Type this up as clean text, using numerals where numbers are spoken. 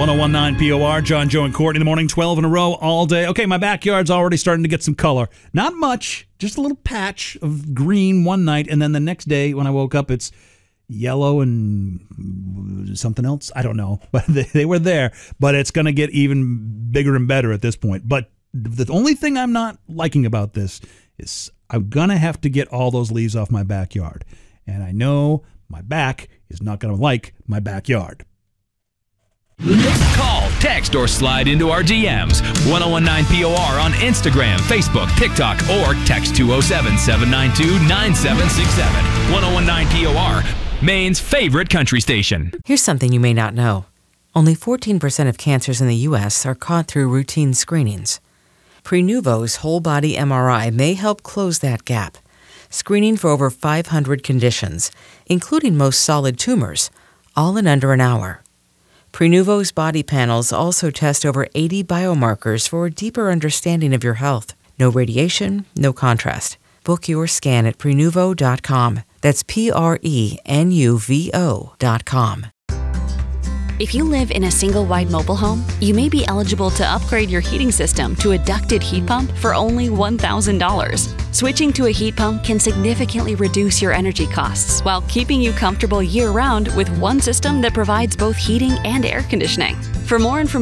1019 POR, John, Joe, and Courtney in the morning, 12 in a row all day. Okay, my backyard's already starting to get some color. Not much, just a little patch of green one night, and then the next day when I woke up, it's yellow and something else. I don't know, but they were there. But it's going to get even bigger and better at this point. But the only thing I'm not liking about this is I'm going to have to get all those leaves off my backyard. And I know my back is not going to like my backyard. Call, text, or slide into our DMs. 1019 POR on Instagram, Facebook, TikTok, or text 207-792-9767. 1019 POR, Maine's favorite country station. Here's something you may not know. Only 14% of cancers in the U.S. are caught through routine screenings. Prenuvo's whole body MRI may help close that gap, screening for over 500 conditions, including most solid tumors, all in under an hour. Prenuvo's body panels also test over 80 biomarkers for a deeper understanding of your health. No radiation, no contrast. Book your scan at Prenuvo.com. That's Prenuvo.com. If you live in a single-wide mobile home, you may be eligible to upgrade your heating system to a ducted heat pump for only $1,000. Switching to a heat pump can significantly reduce your energy costs while keeping you comfortable year-round with one system that provides both heating and air conditioning. For more information,